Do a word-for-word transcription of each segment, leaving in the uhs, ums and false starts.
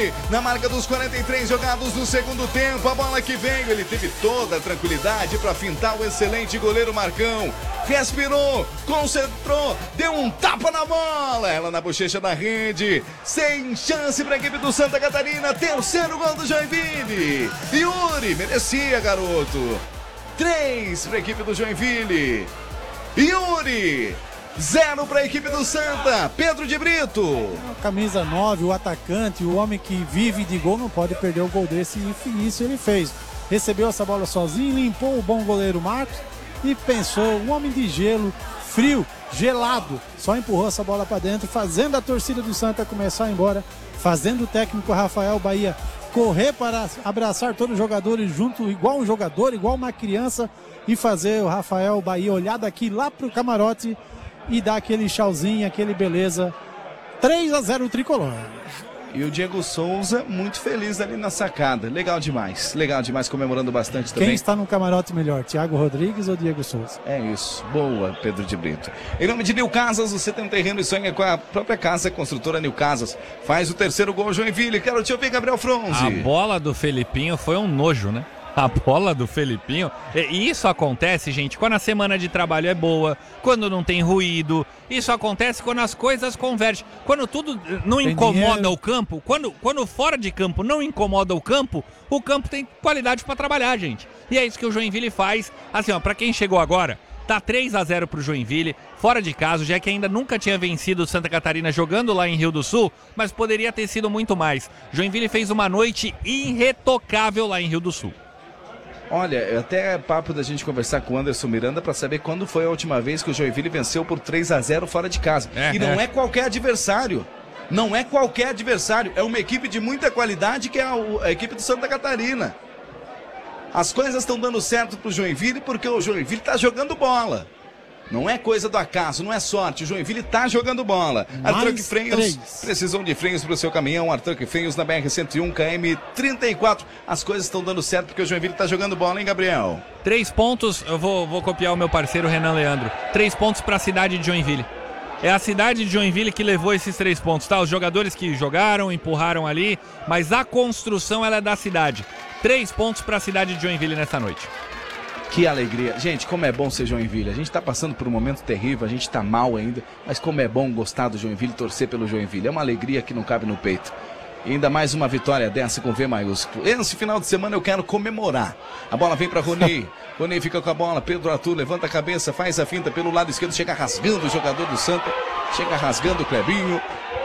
Yuri, na marca dos quarenta e três jogados do segundo tempo, a bola que veio, ele teve toda a tranquilidade para fintar o excelente goleiro Marcão. Respirou, concentrou, deu um tapa na bola, ela na bochecha da rede, sem chance para a equipe do Santa Catarina, terceiro gol do Joinville. Yuri, merecia, garoto. Três para a equipe do Joinville. Yuri, zero para a equipe do Santa. Pedro de Brito. Camisa nove, o atacante, o homem que vive de gol, não pode perder o gol desse, e isso ele fez. Recebeu essa bola sozinho, limpou o bom goleiro Marcos e pensou, um homem de gelo, frio, gelado, só empurrou essa bola para dentro, fazendo a torcida do Santa começar a ir embora, fazendo o técnico Rafael Bahia correr para abraçar todos os jogadores junto, igual um jogador, igual uma criança, e fazer o Rafael Bahia olhar daqui lá pro camarote e dar aquele tchauzinho, aquele beleza. três a zero tricolor. E o Diego Souza muito feliz ali na sacada. Legal demais, legal demais, comemorando bastante também. Quem está no camarote melhor, Thiago Rodrigues ou Diego Souza? É isso, boa, Pedro de Brito. Em nome de Nil Casas, você tem um terreno e sonha com a própria casa, construtora Nil Casas. Faz o terceiro gol, Joinville. Quero te ouvir, Gabriel Fronzi. A bola do Felipinho foi um nojo, né? A bola do Felipinho. E isso acontece, gente, quando a semana de trabalho é boa, quando não tem ruído. Isso acontece quando as coisas convergem. Quando tudo não tem incomoda dinheiro. O campo, quando, quando fora de campo não incomoda o campo, o campo tem qualidade para trabalhar, gente. E é isso que o Joinville faz. Assim, ó, para quem chegou agora, tá três a zero pro Joinville, fora de casa, já que ainda nunca tinha vencido o Santa Catarina jogando lá em Rio do Sul, mas poderia ter sido muito mais. Joinville fez uma noite irretocável lá em Rio do Sul. Olha, até é papo da gente conversar com o Anderson Miranda para saber quando foi a última vez que o Joinville venceu por três a zero fora de casa. É, e não é. é qualquer adversário. Não é qualquer adversário. É uma equipe de muita qualidade que é a, a equipe do Santa Catarina. As coisas estão dando certo pro Joinville porque o Joinville tá jogando bola. Não é coisa do acaso, não é sorte. O Joinville tá jogando bola. Artranque Freios, três. Precisão de freios pro seu caminhão. Artranque Freios na B R cento e um, K M trinta e quatro. As coisas estão dando certo porque o Joinville tá jogando bola, hein, Gabriel? Três pontos, eu vou, vou copiar o meu parceiro Renan Leandro. Três pontos pra cidade de Joinville. É a cidade de Joinville que levou esses três pontos, tá? Os jogadores que jogaram, empurraram ali, mas a construção ela é da cidade. Três pontos pra cidade de Joinville nessa noite. Que alegria. Gente, como é bom ser Joinville. A gente tá passando por um momento terrível, a gente tá mal ainda, mas como é bom gostar do Joinville, torcer pelo Joinville. É uma alegria que não cabe no peito. E ainda mais uma vitória dessa com V maiúsculo. Esse final de semana eu quero comemorar. A bola vem para Rony. Rony fica com a bola. Pedro Arthur levanta a cabeça, faz a finta pelo lado esquerdo, chega rasgando o jogador do Santa. Chega rasgando o Clebinho.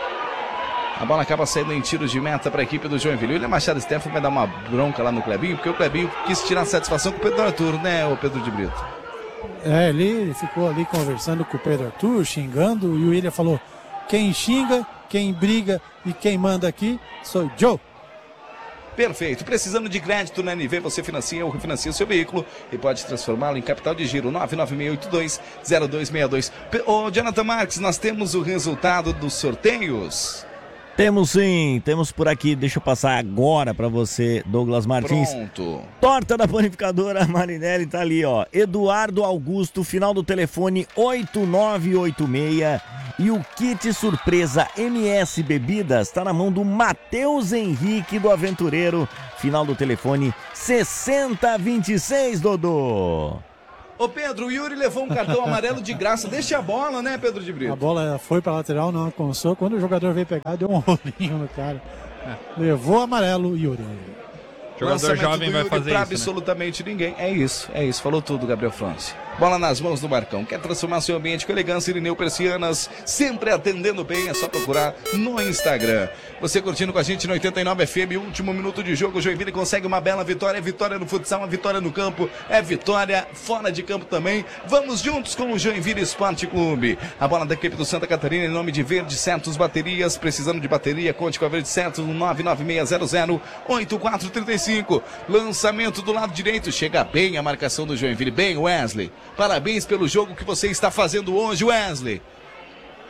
A bola acaba saindo em tiros de meta para a equipe do Joinville. O William Machado Stefan vai dar uma bronca lá no Clebinho, porque o Clebinho quis tirar satisfação com o Pedro Arthur, né, o Pedro de Brito? É, ele ficou ali conversando com o Pedro Arthur, xingando, e o William falou: quem xinga, quem briga e quem manda aqui sou Joe. Perfeito. Precisando de crédito na N V, você financia ou refinancia o seu veículo e pode transformá-lo em capital de giro. Nove nove seis oito dois zero dois seis dois. Ô, Jonathan Marques, nós temos o resultado dos sorteios? Temos sim, temos por aqui, deixa eu passar agora pra você, Douglas Martins. Pronto. Torta da panificadora Marinelli tá ali, ó. Eduardo Augusto, final do telefone oito nove oito seis. E o kit surpresa M S Bebidas tá na mão do Matheus Henrique do Aventureiro, final do telefone sessenta vinte e seis, Dodô. Ô Pedro, o Yuri levou um cartão amarelo de graça. Deixa a bola, né, Pedro de Brito? A bola foi pra lateral, não alcançou. Quando o jogador veio pegar, deu um rolinho no cara. É. Levou amarelo, Yuri. O jogador jovem vai fazer pra isso, absolutamente né? ninguém. É isso, é isso. Falou tudo, Gabriel Franci. Bola nas mãos do Marcão. Quer transformar seu ambiente com elegância? Irineu Persianas, sempre atendendo bem. É só procurar no Instagram. Você curtindo com a gente no oitenta e nove F M. Último minuto de jogo. O Joinville consegue uma bela vitória. É vitória no futsal, uma vitória no campo. É vitória fora de campo também. Vamos juntos com o Joinville Esporte Clube. A bola da equipe do Santa Catarina em nome de Verde Santos Baterias. Precisando de bateria, conte com a Verde Santos no nove nove seis zero zero oito quatro três cinco. Lançamento do lado direito. Chega bem a marcação do Joinville. Bem, Wesley. Parabéns pelo jogo que você está fazendo hoje, Wesley.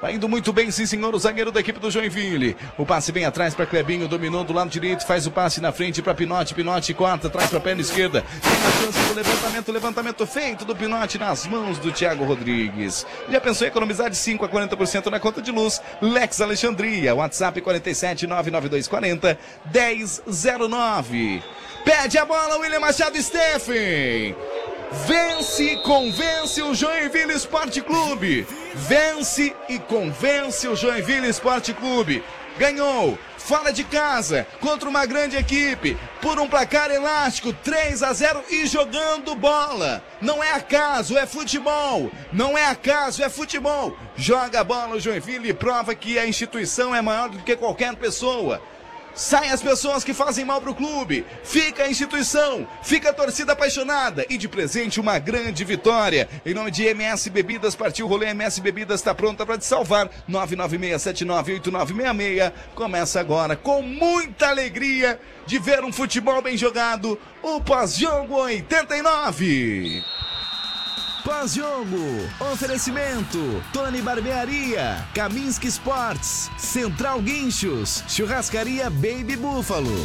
Tá indo muito bem, sim, senhor, o zagueiro da equipe do Joinville. O passe bem atrás para Clebinho, dominou do lado direito, faz o passe na frente para Pinote. Pinote corta, traz para a perna esquerda. Tem a chance do levantamento, levantamento feito do Pinote nas mãos do Thiago Rodrigues. Já pensou em economizar de cinco a quarenta por cento na conta de luz? Lex Alexandria, WhatsApp quarenta e sete, nove nove dois quatro zero, um zero zero nove. Pede a bola, William Machado Steffen. Vence e convence o Joinville Esporte Clube. Vence e convence o Joinville Esporte Clube. Ganhou fora de casa contra uma grande equipe por um placar elástico, três a zero, e jogando bola. Não é acaso, é futebol. Não é acaso, é futebol. Joga a bola o Joinville e prova que a instituição é maior do que qualquer pessoa. Saem as pessoas que fazem mal pro clube, fica a instituição, fica a torcida apaixonada e de presente uma grande vitória. Em nome de M S Bebidas, partiu o rolê, M S Bebidas está pronta para te salvar. Nove nove seis sete nove oito nove seis seis. Começa agora com muita alegria de ver um futebol bem jogado, o Pós-Jogo oitenta e nove. Pós-jogo, oferecimento, Tony Barbearia, Kaminski Sports, Central Guinchos, Churrascaria Baby Búfalo.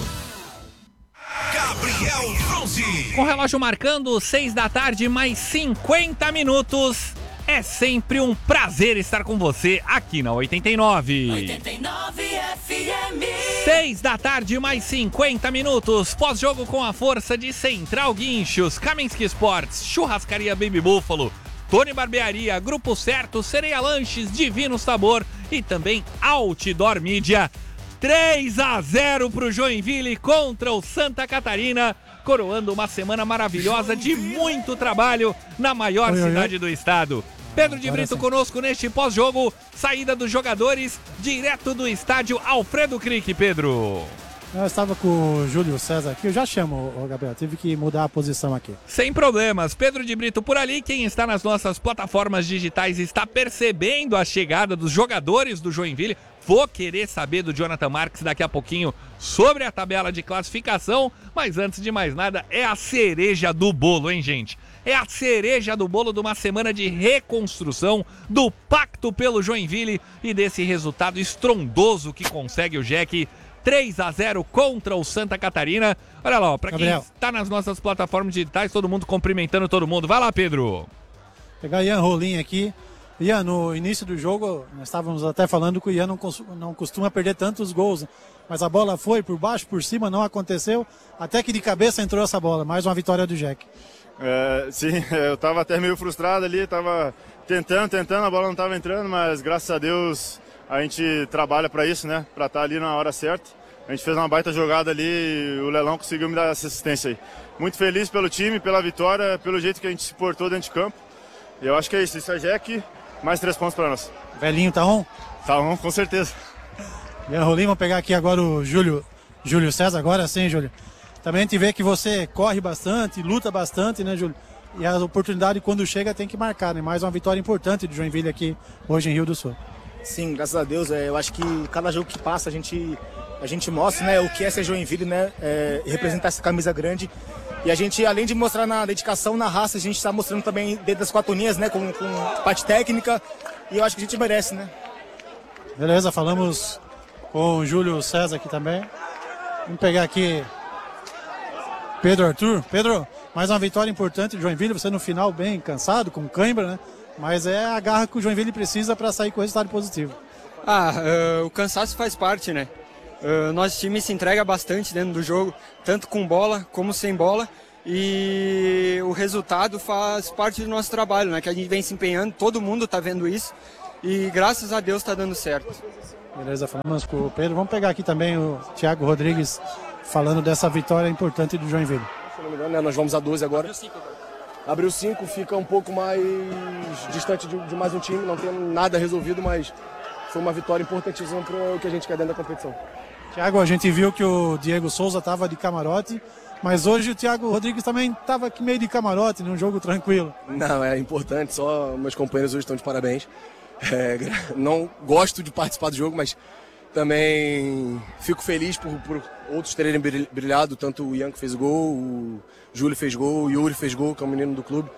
Gabriel Bronze. Com o relógio marcando seis da tarde, mais cinquenta minutos. É sempre um prazer estar com você aqui na oitenta e nove. oitenta e nove F M. seis da tarde, mais cinquenta minutos. Pós-jogo com a força de Central Guinchos, Kaminski Sports, Churrascaria Baby Búfalo, Tony Barbearia, Grupo Certo, Sereia Lanches, Divino Sabor e também Outdoor Mídia. três a zero pro Joinville contra o Santa Catarina, coroando uma semana maravilhosa de muito trabalho na maior oi, cidade oi. do estado. Pedro de Brito conosco neste pós-jogo, saída dos jogadores, direto do estádio Alfredo Crick, Pedro. Eu estava com o Júlio César aqui, eu já chamo, o Gabriel, tive que mudar a posição aqui. Sem problemas, Pedro de Brito por ali, quem está nas nossas plataformas digitais está percebendo a chegada dos jogadores do Joinville. Vou querer saber do Jonathan Marques daqui a pouquinho sobre a tabela de classificação, mas antes de mais nada, é a cereja do bolo, hein, gente? É a cereja do bolo de uma semana de reconstrução do pacto pelo Joinville e desse resultado estrondoso que consegue o Jack. três a zero contra o Santa Catarina. Olha lá, para quem está nas nossas plataformas digitais, todo mundo cumprimentando todo mundo. Vai lá, Pedro. Pegar Ian Rolim aqui. Ian, no início do jogo, nós estávamos até falando que o Ian não, não costuma perder tantos gols, mas a bola foi por baixo, por cima, não aconteceu, até que de cabeça entrou essa bola. Mais uma vitória do Jack. É, sim, eu estava até meio frustrado ali, estava tentando, tentando, a bola não estava entrando, mas graças a Deus a gente trabalha para isso, né? Para estar ali na hora certa. A gente fez uma baita jogada ali e o Lelão conseguiu me dar essa assistência aí. Muito feliz pelo time, pela vitória, pelo jeito que a gente se portou dentro de campo. E eu acho que é isso, isso é Jack, mais três pontos para nós. Velhinho tá on? Tá on, com certeza. Ian Rolim, vamos pegar aqui agora o Júlio, Júlio César, agora sim, Júlio. Também a gente vê que você corre bastante, luta bastante, né, Júlio? E a oportunidade, quando chega, tem que marcar, né? Mais uma vitória importante do Joinville aqui, hoje em Rio do Sul. Sim, graças a Deus. É, eu acho que cada jogo que passa, a gente, a gente mostra, né, o que é ser Joinville, né? É, representar essa camisa grande. E a gente, além de mostrar na dedicação, na raça, a gente está mostrando também dentro das quatro linhas, né? Com, com parte técnica. E eu acho que a gente merece, né? Beleza, falamos com o Júlio César aqui também. Vamos pegar aqui Pedro Arthur. Pedro, mais uma vitória importante do Joinville. Você no final bem cansado, com cãibra, né? Mas é a garra que o Joinville precisa para sair com o resultado positivo. Ah, uh, o cansaço faz parte, né? Uh, nosso time se entrega bastante dentro do jogo, tanto com bola como sem bola. E o resultado faz parte do nosso trabalho, né? Que a gente vem se empenhando, todo mundo está vendo isso. E graças a Deus está dando certo. Beleza, falamos com o Pedro. Vamos pegar aqui também o Thiago Rodrigues falando dessa vitória importante do Joinville. Se não me engano, né, nós vamos a doze agora. Abriu cinco, fica um pouco mais distante de, de mais um time, não tem nada resolvido, mas foi uma vitória importantíssima para o que a gente quer dentro da competição. Thiago, a gente viu que o Diego Souza estava de camarote, mas hoje o Thiago Rodrigues também estava meio de camarote, num jogo tranquilo. Não, é importante, só meus companheiros hoje estão de parabéns. É, não gosto de participar do jogo, mas também fico feliz por, por outros terem brilhado, tanto o Ian que fez gol, o Júlio fez gol, o Yuri fez gol, que é um menino do clube.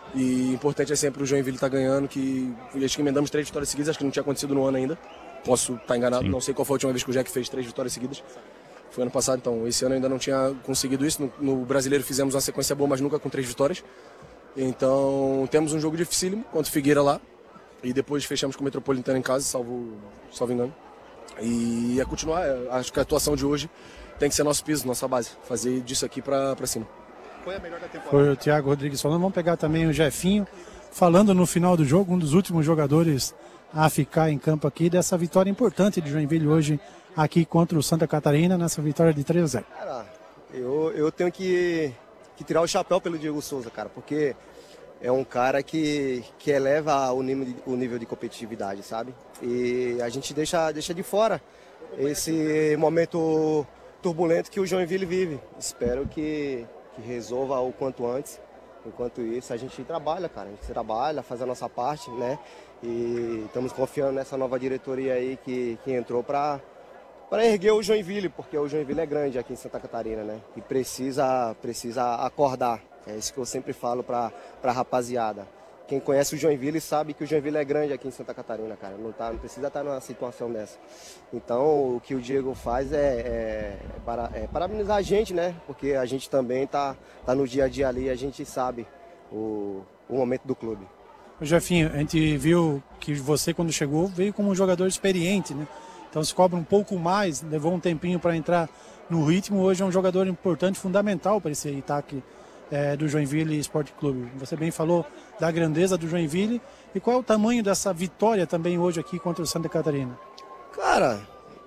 E importante é sempre o Joinville estar ganhando, que acho que emendamos três vitórias seguidas, acho que não tinha acontecido no ano ainda. Posso estar enganado, Sim. não sei qual foi a última vez que o Jack fez três vitórias seguidas. Foi ano passado, então esse ano eu ainda não tinha conseguido isso. No, no Brasileiro fizemos uma sequência boa, mas nunca com três vitórias. Então temos um jogo dificílimo contra o Figueira lá. E depois fechamos com o Metropolitano em casa, salvo, salvo engano. E é continuar, acho que a atuação de hoje tem que ser nosso piso, nossa base. Fazer disso aqui pra, pra cima. Foi a melhor da temporada. Foi o Thiago Rodrigues falando. Vamos pegar também o Jefinho, falando no final do jogo, um dos últimos jogadores a ficar em campo aqui, dessa vitória importante de Joinville hoje aqui contra o Santa Catarina, nessa vitória de três a zero. Cara, eu, eu tenho que, que tirar o chapéu pelo Diego Souza, cara, porque é um cara que, que eleva o nível, de, o nível de competitividade, sabe? E a gente deixa, deixa de fora esse momento turbulento que o Joinville vive. Espero que, que resolva o quanto antes. Enquanto isso, a gente trabalha, cara. A gente trabalha, faz a nossa parte, né? E estamos confiando nessa nova diretoria aí que, que entrou para para erguer o Joinville, porque o Joinville é grande aqui em Santa Catarina, né? E precisa, precisa acordar. É isso que eu sempre falo para a rapaziada. Quem conhece o Joinville sabe que o Joinville é grande aqui em Santa Catarina, cara. Não, tá, não precisa estar numa situação dessa. Então, o que o Diego faz é, é, é, para, é parabenizar a gente, né? Porque a gente também tá, tá no dia a dia ali e a gente sabe o, o momento do clube. Jefinho, a gente viu que você, quando chegou, veio como um jogador experiente, né? Então se cobra um pouco mais, levou um tempinho para entrar no ritmo. Hoje é um jogador importante, fundamental para esse ataque é, do Joinville Esporte Clube. Você bem falou da grandeza do Joinville. E qual é o tamanho dessa vitória também hoje aqui contra o Santa Catarina? Cara,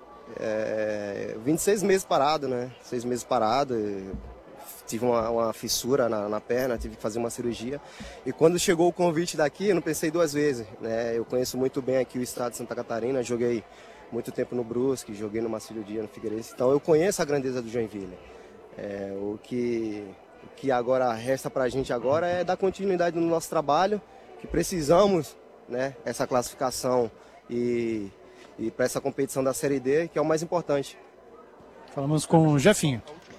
é, vinte e seis meses parado, né? Seis meses parado. Tive uma, uma fissura na, na perna, tive que fazer uma cirurgia. E quando chegou o convite daqui, eu não pensei duas vezes, né? Eu conheço muito bem aqui o estado de Santa Catarina, joguei muito tempo no Brusque, joguei no Marcílio no Figueirense, então eu conheço a grandeza do Joinville. É, o, que, o que agora resta para a gente agora é dar continuidade no nosso trabalho, que precisamos, né, essa classificação e, e para essa competição da Série D, que é o mais importante. Falamos com o Jefinho.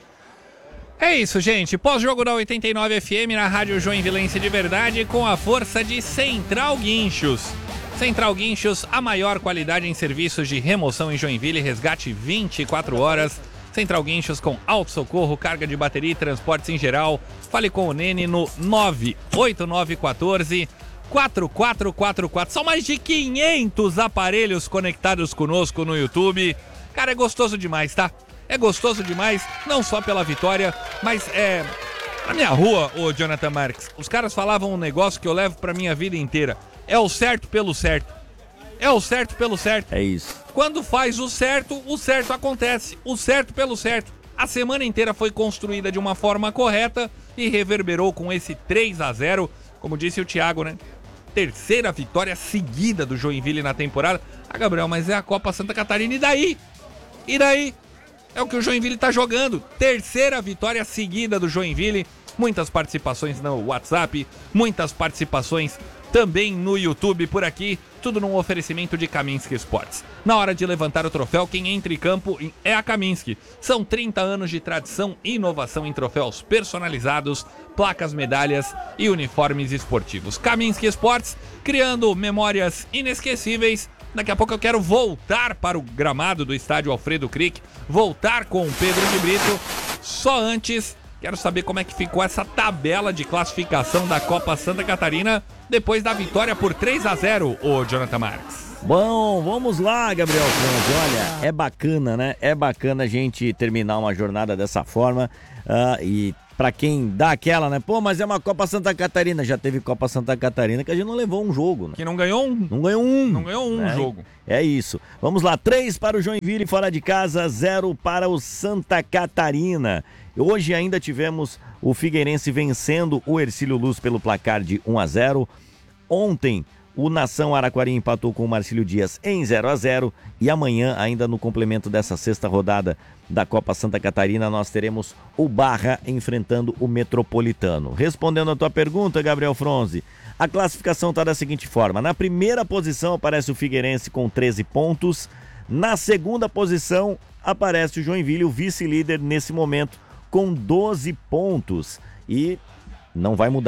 É isso, gente. Pós-jogo da oitenta e nove F M na Rádio Joinvilense de Verdade, com a força de Central Guinchos. Central Guinchos, a maior qualidade em serviços de remoção em Joinville, resgate vinte e quatro horas. Central Guinchos com auto-socorro, carga de bateria e transportes em geral. Fale com o Nene no nove oito nove um quatro quatro quatro quatro quatro. São mais de quinhentos aparelhos conectados conosco no YouTube. Cara, é gostoso demais, tá? É gostoso demais, não só pela vitória, mas é... Na minha rua, ô Jonathan Marques, os caras falavam um negócio que eu levo pra minha vida inteira. É o certo pelo certo. É o certo pelo certo. É isso. Quando faz o certo, o certo acontece. O certo pelo certo. A semana inteira foi construída de uma forma correta e reverberou com esse três a zero. Como disse o Thiago, né? Terceira vitória seguida do Joinville na temporada. Ah, Gabriel, mas é a Copa Santa Catarina. E daí? E daí? É o que o Joinville tá jogando. Terceira vitória seguida do Joinville. Muitas participações no WhatsApp, muitas participações também no YouTube por aqui. Tudo num oferecimento de Kaminski Sports. Na hora de levantar o troféu, quem entra em campo é a Kaminski. São trinta anos de tradição e inovação em troféus personalizados, placas, medalhas e uniformes esportivos. Kaminski Sports, criando memórias inesquecíveis. Daqui a pouco eu quero voltar para o gramado do estádio Alfredo Krick, voltar com o Pedro de Brito. Só antes, quero saber como é que ficou essa tabela de classificação da Copa Santa Catarina depois da vitória por três a zero, ô Jonathan Marques. Bom, vamos lá, Gabriel Franz. Olha, é bacana, né? É bacana a gente terminar uma jornada dessa forma. Uh, e pra quem dá aquela, né? Pô, mas é uma Copa Santa Catarina. Já teve Copa Santa Catarina que a gente não levou um jogo, né? Que não ganhou um. Não ganhou um. Não ganhou um né? jogo. É isso. Vamos lá, três para o Joinville fora de casa, zero para o Santa Catarina. Hoje ainda tivemos o Figueirense vencendo o Hercílio Luz pelo placar de um a zero. Ontem, o Nação Araquari empatou com o Marcílio Dias em zero a zero. E amanhã, ainda no complemento dessa sexta rodada da Copa Santa Catarina, nós teremos o Barra enfrentando o Metropolitano. Respondendo a tua pergunta, Gabriel Fronzi, a classificação está da seguinte forma. Na primeira posição aparece o Figueirense com treze pontos. Na segunda posição aparece o Joinville, o vice-líder nesse momento, com doze pontos. E não vai mudar.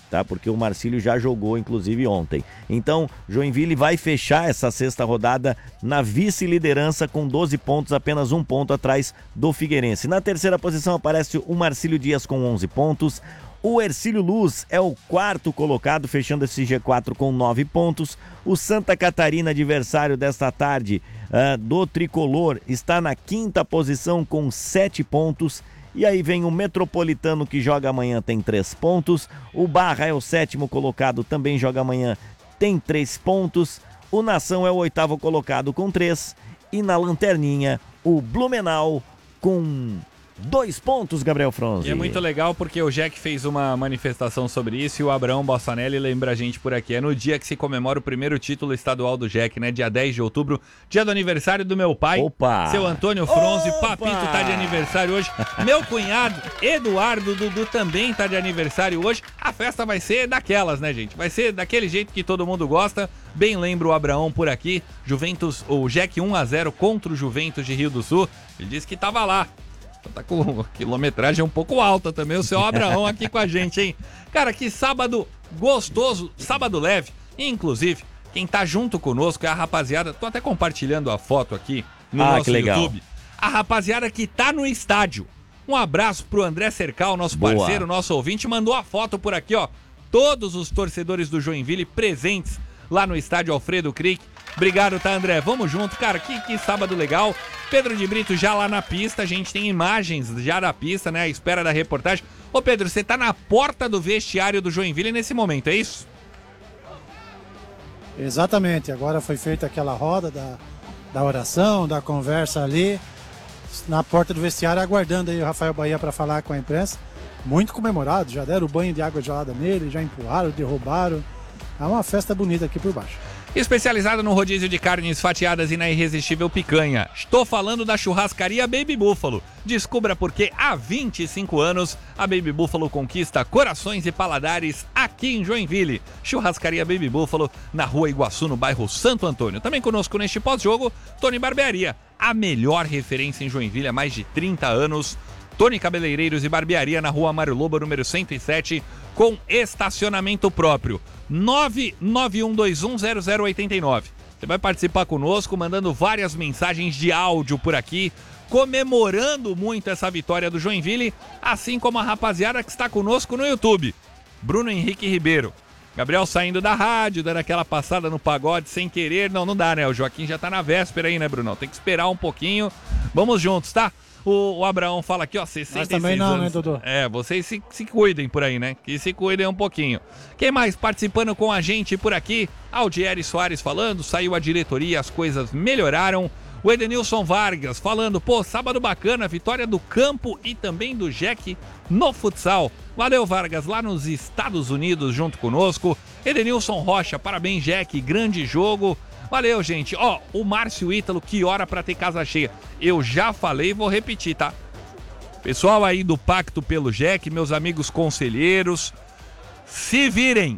tá? Porque o Marcílio já jogou, inclusive, ontem. Então, Joinville vai fechar essa sexta rodada na vice-liderança com doze pontos, apenas um ponto atrás do Figueirense. Na terceira posição aparece o Marcílio Dias com onze pontos. O Hercílio Luz é o quarto colocado, fechando esse G quatro com nove pontos. O Santa Catarina, adversário desta tarde uh, do Tricolor, está na quinta posição com sete pontos. E aí vem o Metropolitano, que joga amanhã, tem três pontos. O Barra é o sétimo colocado, também joga amanhã, tem três pontos. O Nação é o oitavo colocado com três. E na lanterninha, o Blumenau com dois pontos, Gabriel Fronzi. E é muito legal porque o Jack fez uma manifestação sobre isso e o Abraão Bossanelli lembra a gente por aqui. É no dia que se comemora o primeiro título estadual do Jack, né? Dia dez de outubro, dia do aniversário do meu pai. Opa! Seu Antônio Fronzi. Opa! Papito tá de aniversário hoje. Meu cunhado, Eduardo Dudu, também tá de aniversário hoje. A festa vai ser daquelas, né, gente? Vai ser daquele jeito que todo mundo gosta. Bem lembra o Abraão por aqui. Juventus, o Jack um a zero contra o Juventus de Rio do Sul. Ele disse que tava lá. Tá com quilometragem um pouco alta também, o seu Abraão aqui com a gente, hein? Cara, que sábado gostoso, sábado leve. E, inclusive, quem tá junto conosco é a rapaziada. Tô até compartilhando a foto aqui no ah, nosso que legal. YouTube. A rapaziada que tá no estádio. Um abraço pro André Cercal, nosso Boa. parceiro, nosso ouvinte. Mandou a foto por aqui, ó. Todos os torcedores do Joinville presentes lá no estádio Alfredo Krick. Obrigado, tá, André? Vamos junto, cara. Que, que sábado legal. Pedro de Brito já lá na pista. A gente tem imagens já da pista, né? À espera da reportagem. Ô, Pedro, você tá na porta do vestiário do Joinville nesse momento, é isso? Exatamente. Agora foi feita aquela roda da, da oração, da conversa ali. Na porta do vestiário, aguardando aí o Rafael Bahia para falar com a imprensa. Muito comemorado. Já deram banho de água gelada nele, já empurraram, derrubaram. É uma festa bonita aqui por baixo. Especializada no rodízio de carnes fatiadas e na irresistível picanha. Estou falando da churrascaria Baby Búfalo. Descubra por que há vinte e cinco anos a Baby Búfalo conquista corações e paladares aqui em Joinville. Churrascaria Baby Búfalo, na Rua Iguaçu, no bairro Santo Antônio. Também conosco neste pós-jogo, Tony Barbearia, a melhor referência em Joinville há mais de trinta anos. Tony Cabeleireiros e Barbearia na Rua Mário Lobo, número cento e sete, com estacionamento próprio. nove nove um dois um zero zero oito nove. Você vai participar conosco, mandando várias mensagens de áudio por aqui, comemorando muito essa vitória do Joinville, assim como a rapaziada que está conosco no YouTube. Bruno Henrique Ribeiro. Gabriel saindo da rádio, dando aquela passada no pagode sem querer. Não, não dá, né? O Joaquim já tá na véspera aí, né, Brunão? Tem que esperar um pouquinho. Vamos juntos, tá? O, o Abraão fala aqui, ó, sessenta e seis Mas também não, anos. né, Dudu? É, vocês se, se cuidem por aí, né? Que se cuidem um pouquinho. Quem mais participando com a gente por aqui? Aldieri Soares falando, saiu a diretoria, as coisas melhoraram. O Edenilson Vargas falando, pô, sábado bacana, vitória do Campo e também do Jack no futsal. Valeu, Vargas, lá nos Estados Unidos junto conosco. Edenilson Rocha, parabéns, Jack, grande jogo. Valeu, gente. Ó, o Márcio Ítalo, que hora pra ter casa cheia. Eu já falei e vou repetir, tá? Pessoal aí do Pacto pelo Jack, meus amigos conselheiros, se virem.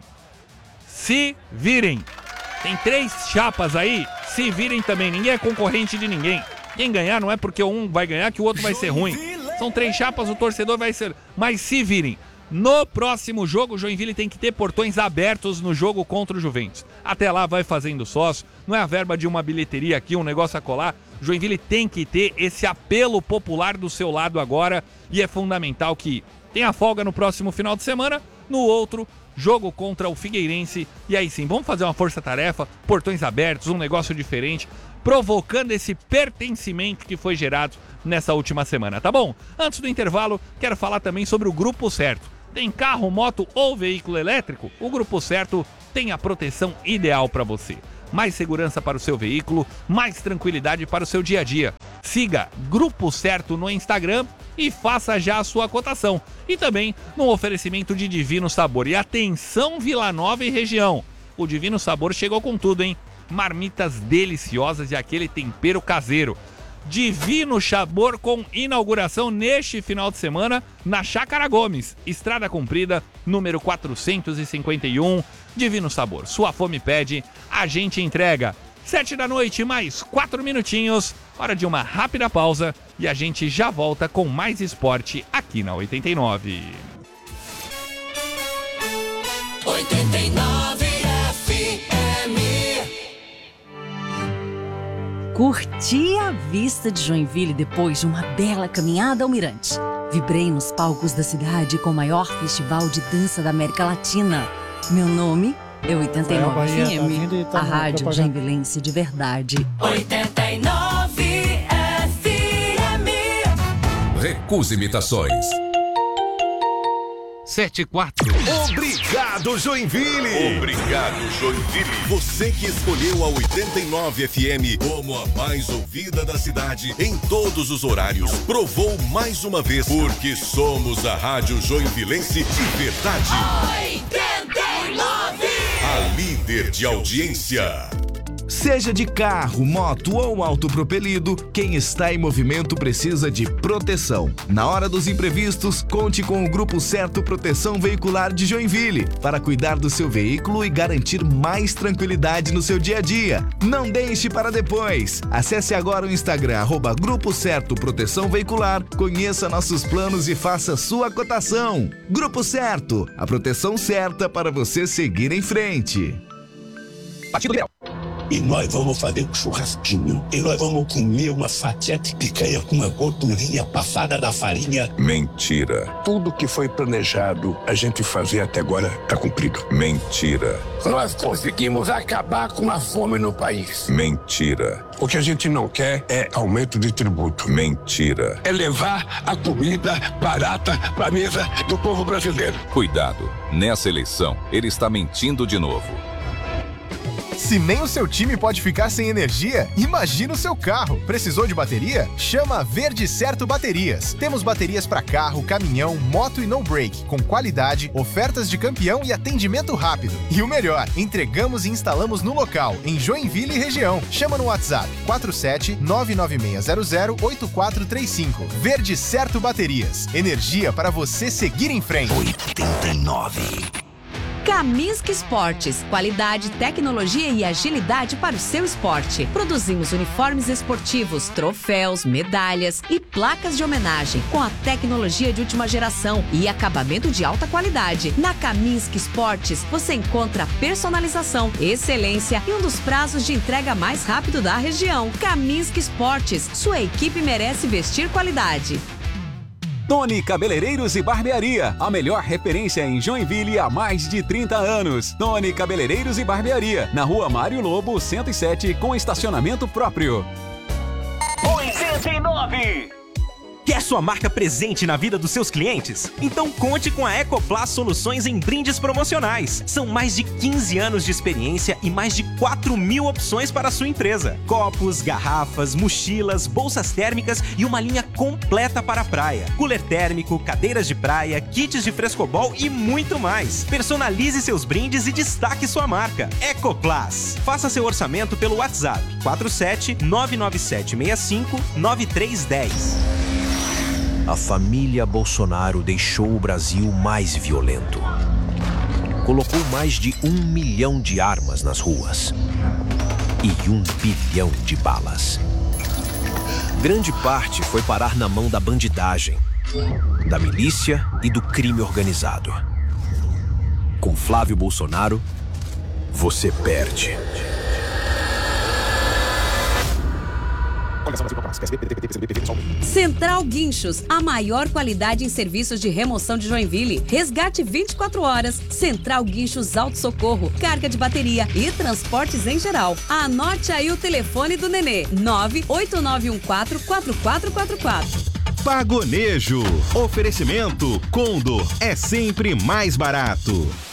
Se virem. Tem três chapas aí, se virem também. Ninguém é concorrente de ninguém. Quem ganhar não é porque um vai ganhar que o outro vai ser ruim. São três chapas, o torcedor vai ser... Mas se virem. No próximo jogo, o Joinville tem que ter portões abertos no jogo contra o Juventus. Até lá vai fazendo sócio, não é a verba de uma bilheteria aqui, um negócio a colar. O Joinville tem que ter esse apelo popular do seu lado agora e é fundamental que tenha folga no próximo final de semana, no outro, jogo contra o Figueirense. E aí sim, vamos fazer uma força-tarefa, portões abertos, um negócio diferente, provocando esse pertencimento que foi gerado nessa última semana, tá bom? Antes do intervalo, quero falar também sobre o Grupo Certo. Tem carro, moto ou veículo elétrico? O Grupo Certo tem a proteção ideal para você. Mais segurança para o seu veículo, mais tranquilidade para o seu dia a dia. Siga Grupo Certo no Instagram e faça já a sua cotação. E também no oferecimento de Divino Sabor. E atenção, Vila Nova e região. O Divino Sabor chegou com tudo, hein? Marmitas deliciosas e aquele tempero caseiro. Divino Sabor com inauguração neste final de semana na Chácara Gomes, Estrada Comprida, número quatrocentos e cinquenta e um. Divino Sabor, sua fome pede, a gente entrega. Sete da noite, mais quatro minutinhos, hora de uma rápida pausa e a gente já volta com mais esporte aqui na oitenta e nove. oitenta e nove F M. Curti a vista de Joinville depois de uma bela caminhada ao Mirante. Vibrei nos palcos da cidade com o maior festival de dança da América Latina. Meu nome é oitenta e nove Bahia, F M, tá vindo e tá a no rádio propaganda. joinvilense de verdade. oitenta e nove F M. Recuse imitações. sete e quatro. Obrigado, Joinville! Obrigado, Joinville. Você que escolheu a oitenta e nove F M como a mais ouvida da cidade em todos os horários, provou mais uma vez, porque somos a Rádio Joinvilense de verdade. oitenta e nove. A líder de audiência. Seja de carro, moto ou autopropelido, quem está em movimento precisa de proteção. Na hora dos imprevistos, conte com o Grupo Certo Proteção Veicular de Joinville para cuidar do seu veículo e garantir mais tranquilidade no seu dia a dia. Não deixe para depois. Acesse agora o Instagram, arroba Grupo Certo Proteção Veicular, conheça nossos planos e faça sua cotação. Grupo Certo, a proteção certa para você seguir em frente. Partido Liberal. E nós vamos fazer um churrasquinho. E nós vamos comer uma fatia de picanha com uma gordurinha passada da farinha. Mentira. Tudo que foi planejado a gente fazer até agora está cumprido. Mentira. Nós conseguimos acabar com a fome no país. Mentira. O que a gente não quer é aumento de tributo. Mentira. É levar a comida barata para a mesa do povo brasileiro. Cuidado. Nessa eleição, ele está mentindo de novo. Se nem o seu time pode ficar sem energia, imagina o seu carro. Precisou de bateria? Chama a Verde Certo Baterias. Temos baterias para carro, caminhão, moto e no-break, com qualidade, ofertas de campeão e atendimento rápido. E o melhor, entregamos e instalamos no local, em Joinville e região. Chama no WhatsApp quatro sete nove nove seis zero zero oito quatro três cinco. Verde Certo Baterias. Energia para você seguir em frente. oitenta e nove. Kaminski Esportes, qualidade, tecnologia e agilidade para o seu esporte. Produzimos uniformes esportivos, troféus, medalhas e placas de homenagem com a tecnologia de última geração e acabamento de alta qualidade. Na Kaminski Esportes você encontra personalização, excelência e um dos prazos de entrega mais rápido da região. Kaminski Esportes, sua equipe merece vestir qualidade. Tony Cabeleireiros e Barbearia, a melhor referência em Joinville há mais de trinta anos. Tony Cabeleireiros e Barbearia, na rua Mário Lobo, cento e sete, com estacionamento próprio. oitenta e nove. Quer sua marca presente na vida dos seus clientes? Então conte com a Ecoplas Soluções em brindes promocionais. São mais de quinze anos de experiência e mais de quatro mil opções para a sua empresa. Copos, garrafas, mochilas, bolsas térmicas e uma linha completa para a praia. Cooler térmico, cadeiras de praia, kits de frescobol e muito mais. Personalize seus brindes e destaque sua marca. Ecoplas. Faça seu orçamento pelo WhatsApp quatro sete nove nove sete seis cinco nove três um zero. A família Bolsonaro deixou o Brasil mais violento. Colocou mais de um milhão de armas nas ruas e um bilhão de balas. Grande parte foi parar na mão da bandidagem, da milícia e do crime organizado. Com Flávio Bolsonaro, você perde. Central Guinchos, a maior qualidade em serviços de remoção de Joinville. Resgate vinte e quatro horas. Central Guinchos Auto Socorro, carga de bateria e transportes em geral. Anote aí o telefone do Nenê: nove oito nove um quatro quatro quatro quatro quatro. Pagonejo. Oferecimento Condor é sempre mais barato.